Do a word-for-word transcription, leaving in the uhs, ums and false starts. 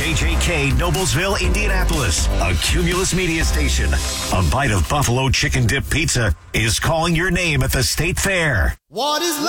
K J K, Noblesville, Indianapolis, a Cumulus media station. A bite of Buffalo chicken dip pizza is calling your name at the State Fair. What is